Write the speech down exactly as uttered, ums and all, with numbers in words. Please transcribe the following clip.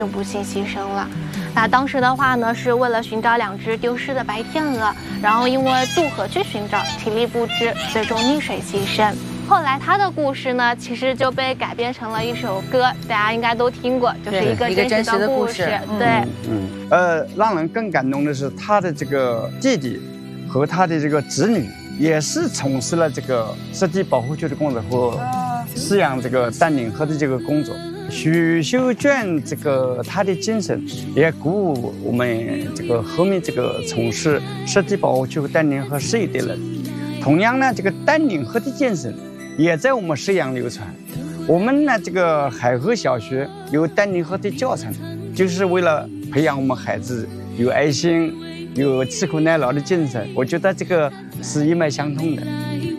就不幸牺牲了。那当时的话呢，是为了寻找两只丢失的白天鹅，然后因为渡河去寻找，体力不支，最终溺水牺牲。后来他的故事呢，其实就被改编成了一首歌，大家应该都听过，就是一个真实的故事。对， 嗯，呃，让人更感动的是他的这个弟弟和他的这个子女，也是从事了这个湿地保护区的工作和饲养这个丹顶鹤的这个工作。许秀娟这个她的精神，也鼓舞我们这个后面这个从事湿地保护区和丹顶鹤事业的人。同样呢，这个丹顶鹤的精神也在我们沈阳流传。我们呢，这个海河小学有丹顶鹤的教程，就是为了培养我们孩子有爱心、有吃苦耐劳的精神。我觉得这个是一脉相通的。